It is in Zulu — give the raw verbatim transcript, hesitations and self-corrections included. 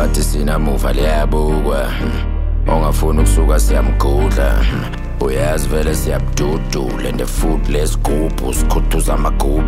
bathi sinamuva liyabukwa, ongafuni ukusuka siyamgudla. Uyazi vele siyabududula and futhi lesigubhu sikhuthuza amagubhu.